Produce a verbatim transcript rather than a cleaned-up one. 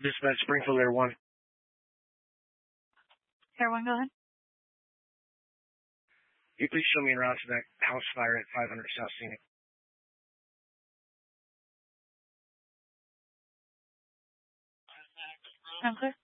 Dispatch Springfield Air One. Air One, go ahead. Can you please show me en route to that house fire at five hundred South Scenic? I'm clear.